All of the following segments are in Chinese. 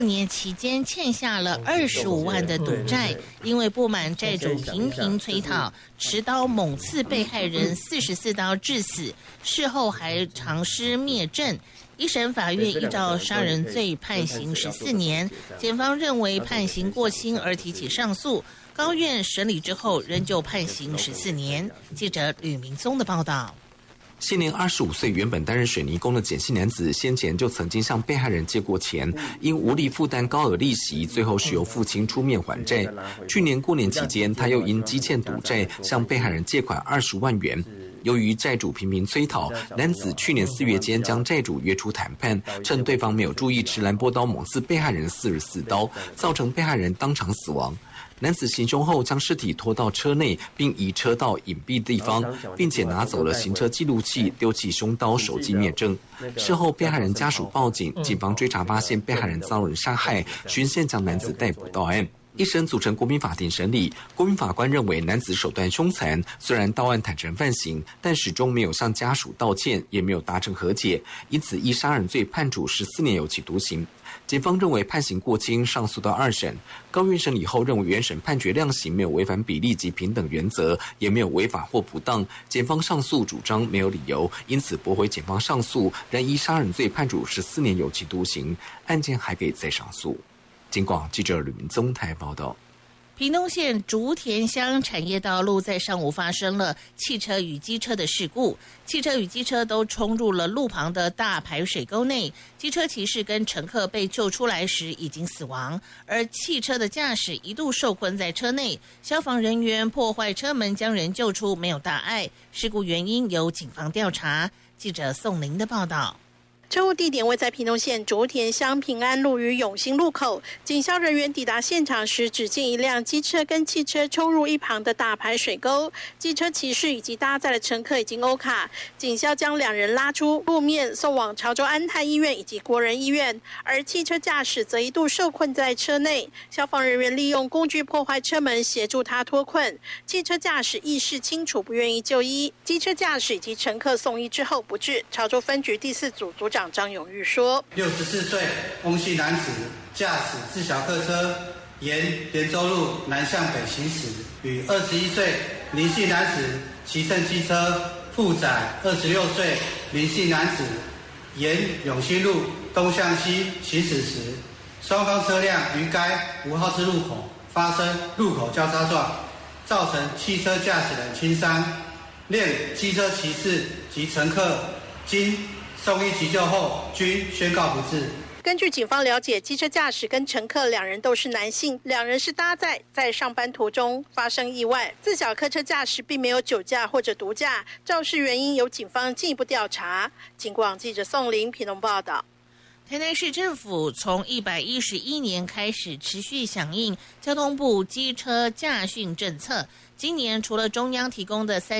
年期间欠下了25万的赌债，因为不满债主频频催讨，持刀猛刺被害人44刀致死，事后还尝试灭证。一审法院依照杀人罪判刑14年，检方认为判刑过轻而提起上诉，高院审理之后仍旧判刑14年。记者吕明松的报道。 现年25岁，原本担任水泥工的简姓男子，先前就曾经向被害人借过钱，因无力负担高额利息，最后是由父亲出面还债。去年过年期间，他又因积欠赌债向被害人借款20万元。由于债主频频催讨，男子去年4月间将债主约出谈判，趁对方没有注意，持兰波刀猛刺被害人44刀，造成被害人当场死亡。男子行凶后将尸体拖到车内，并移车到隐蔽地方，并且拿走了行车记录器，丢弃凶刀，手机灭证。事后被害人家属报警，警方追查发现被害人遭人杀害，循线将男子逮捕到案。一审组成国民法庭审理，国民法官认为男子手段凶残，虽然到案坦诚犯行，但始终没有向家属道歉，也没有达成和解，因此依杀人罪判处14年有期徒刑。检方认为判刑过轻，上诉到2审。高院审理后认为原审判决量刑没有违反比例及平等原则，也没有违法或不当。检方上诉主张没有理由，因此驳回检方上诉，仍依杀人罪判处14年有期徒刑，案件还可以再上诉。警广记者吕明宗台报道。 屏东县竹田乡产业道路在上午发生了汽车与机车的事故，汽车与机车都冲入了路旁的大排水沟内，机车骑士跟乘客被救出来时已经死亡，而汽车的驾驶一度受困在车内，消防人员破坏车门将人救出，没有大碍。事故原因由警方调查。记者宋玲的报道。 车祸地点位在屏东县竹田乡平安路与永兴路口。警消人员抵达现场时，只见一辆机车跟汽车冲入一旁的大排水沟，机车骑士以及搭载的乘客已经欧卡。警消将2人拉出路面，送往潮州安泰医院以及国人医院，而汽车驾驶则一度受困在车内。消防人员利用工具破坏车门，协助他脱困。汽车驾驶意识清楚，不愿意就医。机车驾驶以及乘客送医之后不治。潮州分局第4组组长张永玉说 ：64岁翁姓男子驾驶自小客车沿连州路南向北行驶，与21岁林姓男子骑乘机车负载26岁林姓男子沿永兴路东向西行驶时，双方车辆于该5号之路口发生路口交叉撞，造成汽车驾驶人轻伤，连机车骑士及乘客经送医急救后均宣告不治。 根据警方了解，机车驾驶跟乘客2人都是男性，2人是搭载在上班途中发生意外。自小客车驾驶并没有酒驾或者毒驾，肇事原因由警方进一步调查。警广记者宋玲屏东报道。 台南市政府从111年开始持续响应交通部机车驾训政策，今年除了中央提供的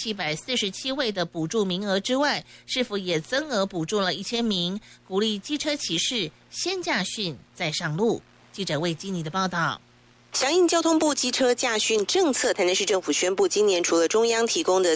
3747位的补助名额之外，市府也增额补助了1000名，鼓励机车骑士先驾训再上路。记者魏基尼的报道。 响应交通部机车驾训政策，台南市政府宣布，今年除了中央提供的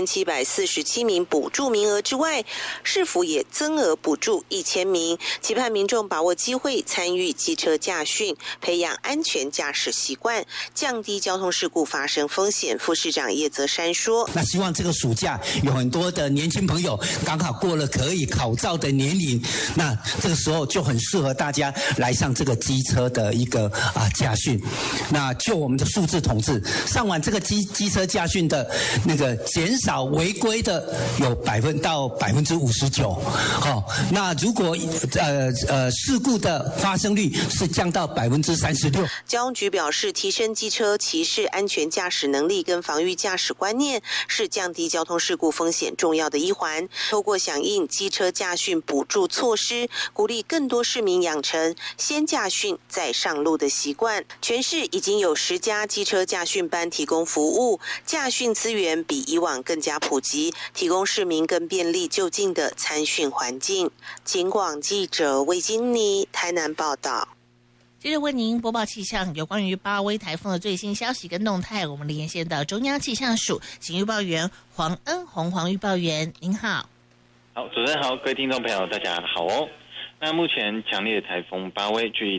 3747名补助名额之外，市府也增额补助1000名，期盼民众把握机会参与机车驾训，培养安全驾驶习惯，降低交通事故发生风险。副市长叶泽山说：“ 那希望这个暑假有很多的年轻朋友刚好过了可以考照的年龄，那这个时候就很适合大家来上这个机车的一个驾训。”那就我们的数字统计，上完这个机车驾训的那个减少违规的有到59%，那如果事故的发生率是降到36%。 交通局表示，提升机车骑士安全驾驶能力跟防御驾驶观念是降低交通事故风险重要的一环。透过响应机车驾训补助措施，鼓励更多市民养成先驾训再上路的习惯。全市已经有10家机车驾训班提供服务，驾训资源比以往更加普及，提供市民更便利就近的参训环境。警广记者魏金妮台南报道。 接着为您播报气象，有关于巴威台风的最新消息跟动态，我们连线到中央气象署请预报员黄恩宏黄预报员，您好。 好，主持人好，各位听众朋友大家好哦。 那目前强烈的台风巴威距离